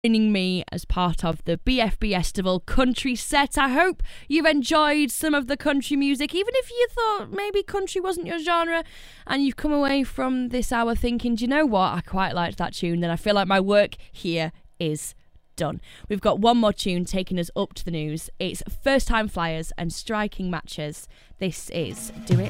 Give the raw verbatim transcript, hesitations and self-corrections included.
joining me as part of the B F B Festival country set. I hope you've enjoyed some of the country music, even if you thought maybe country wasn't your genre and you've come away from this hour thinking, do you know what, I quite liked that tune, then I feel like my work here is done. We've got one more tune taking us up to the news. It's First Time Flyers and Striking Matches. This is Do It